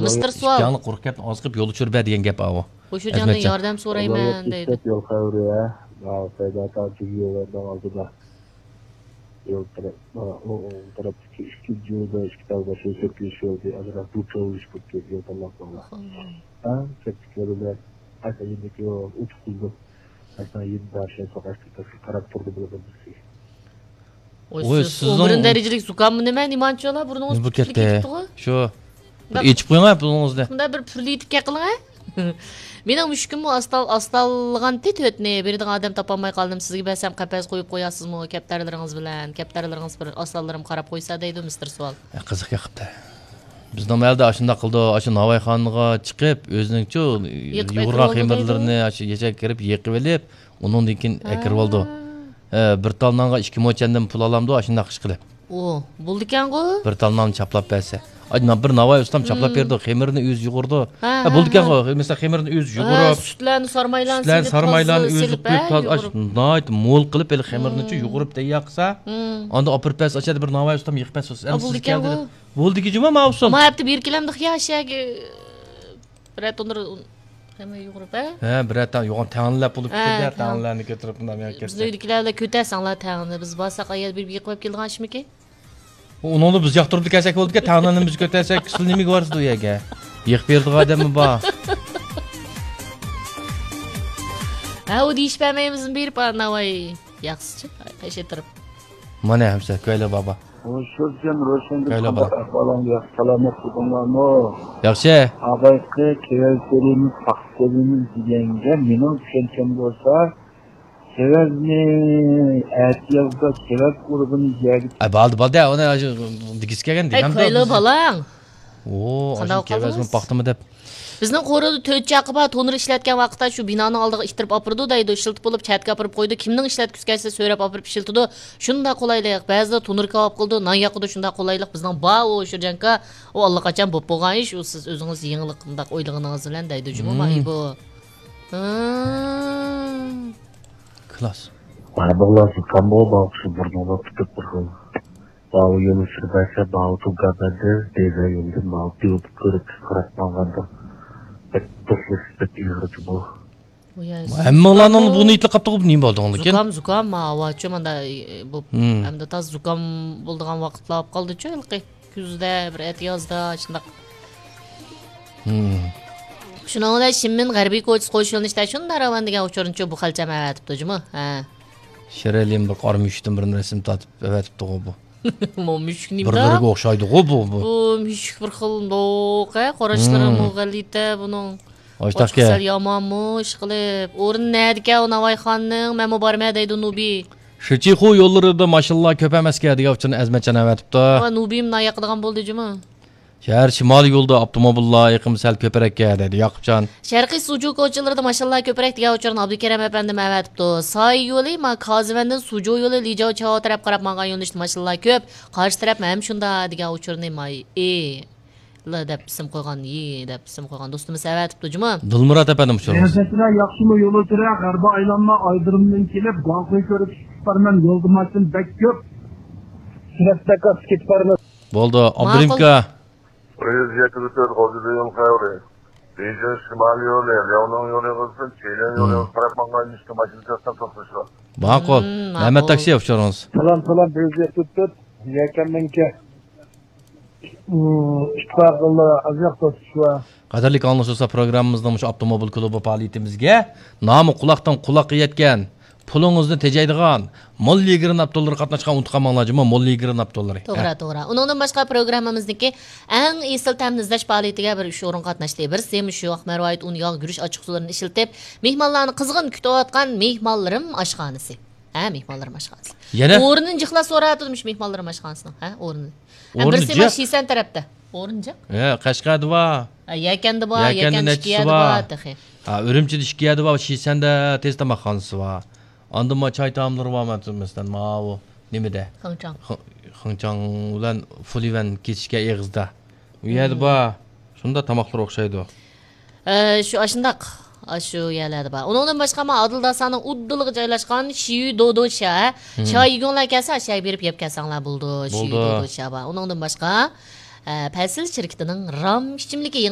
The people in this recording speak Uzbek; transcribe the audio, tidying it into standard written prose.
Mr. Sual. Yanı quruq gapni oz qilib yo'l uchirib degan gap avo. O'sha jondan yordam so'rayman deydi. Yol xavriya, Sayda yo'llardan oldida. Yol tarafdaki ikki yolda ikki tarafda şey sökülüyor diye azra bu çalışıp gidiyor Allah. Ha, çektikleri ayta yedeki o uçkuldu. Ayta yedi daha şey sokakta taraf turdu böyle bir şey. Oy siz umurun derecelik sukamı nima nimancholar burnungiz bu ketdi. Shu. İchib qo'yma buningizda. Bunda bir purlitib qiling ha. Mening mushkim astalgan tetotni beradigan odam topolmay qoldim. Sizga bersam qafas qo'yib qo'yasizmi? Kaptarlaringiz bilan, kaptarlaringiz bir astallarim qarab qo'ysa deydi Mr. Sual. Qiziq qilibdi. Biz normalda shunda qildi, shu Navoiyxonga chiqib, o'zining-chi yug'urgan xemirlarini shu yechak kirib, yiqib olib, undan keyin kirib oldi. Bir talnanga 2 mo'chandan pul olamdi, shunda qish qilib. O, bo'ldi ekan-ku. Bir talnani chaplab bersa. Bir Navoiy ustam chaplab berdi, xemirni o'zi yug'urdi. Bo'ldi ekan-ku, mesela xemirni o'zi yug'urib, sutlarni sarmaylarni o'zi quyib, mo'l qilib, el xemirni-chi yug'urib deyaqsa, onda opir pes ochadi bir Navoiy ustam yiqib pes. Bo'ldi ekan-ku. Bo'ldi-ki, juma mavsum. Ama hepti bir kilamda xiyashak. Birat onur xemir yug'urib, ha, biratdan yo'g'on ta'minlab bo'lib ketdi, ta'minlarni ko'tarib bundan men ketdi. Biznikilarda ko'tarsanglar ta'minni, biz borsak ayol bir yiqib kelgan ishmiki? Onu biz yoqtirib kelsak bo'ldi-ku, ta'minlarni biz ko'tarsak, siz nimaga borsiz u yerga? Yiqib berdigan odammi bor? Ha, u deyish bermaymizmi berib Navoiy yaxshichi, qayshaytirib. Mana hamsa ko'yla baba. Roşan falan selamet bulunma. Yaxshi. Ağayqı kevelserimiz, paxterimiz degenge mening tushuncham bo'lsa, kevelni aytiyazda kevel urug'ini yegib. Baldi, ona digis kelgan degan. Ko'yla balang. O, kevelni paxtimi deb. Bizning qo'rida 4 chaqiba to'nir ishlatgan vaqtda shu binoni oldiga ishtirib opirdi deydi, ishiltib bo'lib chatga opirib qo'ydi. Kimning ishlatgisi kelsa so'rab opirib ishiltidi. Shunda qulaylik. Ba'zida to'nir kavob qildi, non yoqdi, shunda qulaylik bizning ba o shurjanka, o allaqachon bo'lib bo'lgan ish, u siz o'zingiz yengillik qindaq o'ylig'ingiz bilan deydi. Juma bu. Klass. Mana bo'lsa, qanday bo'lsa burnimga tutib turgan. Bağı yolu sürberse bağı tuğabadı, deze yolda bağı tiyup kırıp kıratmağında. Pek yürütü bu. Hammalarning buni itli qapti qilib nima bo'ldi lekin? Zukam, avachi manda bu hamda taz zukam bo'ldigan vaqtlar olib qoldi-chi, ilqi kuzda, bir yozda shundaq. Shuning bilan Shimmin g'arbiy ko'chis qo'shilishda shunda ravandiga uchirunchi bu xalcha avatibdi-jimi? Ha. Shiralim bir qormushdan bir rasm tatib avatibdi bu. Mushuk nima? Bir-biriga o'xshaydi-ku bu. Bu mushuk bir xil ndoq, qarashlari mughallita buning. Oyshtaqqa. Sal yomonmi ish qilib. O'rin nadiga o Navoiyxonning men bormay deydi Nubi. Shichixu yo'llarida mashallah ko'p emasga degan uchun azmatchan avatibdi. Va Nubim yoqadigan bo'ldi-jimi? Shahar shimoliy yo'lda avtomobillar yiqim sal ko'parakka dedi Yoqubjon. Sharqiy Suju ko'chalarida mashallah ko'parak degan uchun Abdukarim apandim avatibdi. Soy yo'li ma Qozivandan Suju yo'li Lijo chao taraf qarab mengan yo'nalishda mashallah ko'p. Qarshi taraf ham shunda degan uchurni may la deb ism qo'ygan, deb ism qo'ygan do'stimiz avatibdi juma. Dilmurod apandim uchurmiz. Siyosatchilar yaxshimi yo'l o'tira, g'arba aylanma aydirimdan kelib, Go'y ko'rib chiqarman yo'lda mashin bek ko'p. Suratda ketib bormas. Bo'ldi, Abdurimka. Приезжайте в Хозидин Хайри. Приезжай Шимали yo'li, Leonon yo'li bo'lsin, Chelen yo'li qarab mangan ishga mashinasdan to'xtashlar. Ma'qul. Rahmat taksi uchurmiz. Salom, priyezdent tutib, yakanninki. İttifaqlar azaq to'sishwa. Qadrli anglashuvchi programmamizning shu avtomobil klubi faoliyatimizga nomi quloqdan quloqqa yetgan, pulingizni tejaydigan Molligir Nabtollar qatnashgan unutqanmanglarmi? Molligir Nabtollar. To'g'ri. Undan boshqa programmamizniki eng esil ta'min izlash faoliyatiga bir ish o'rin qatnashdi. Bir shu Ahmarvoyit un yog' guruch ochiq suvlarini ishiltib, mehmonlarni qizg'in kutayotgan mehmonlarim oshxonasi. Ha, mehmonlarim oshxonasi. O'rnin jihla so'ratdim mehmonlarim oshxonasining, ha, o'rni. Bir sema Shisan tarafda. O'rinjiq? Qashqarda va. Yakanda bor, Yakanda bor, taxi. Urumchida ishkiyadi va Shisanda tez tamoqxonasi va. Andımma çay tamamları var mesela mavi nimede? Xınçang ulan fuliven keçişke eğizda. Uyadi ba. Şunda tamaklar okşaydı. Şu aşındaq. Şu yerlerde ba. Ondan başqa ma Adıldasanın uddılığı joylashgan Shiyu Dodocha. Çay yeganlar kelsa aşağı berib yeb kelsanlar bo'ldi. Shiyu Dodocha ba. Ondan başqa Pasil şirketining ram ichimligi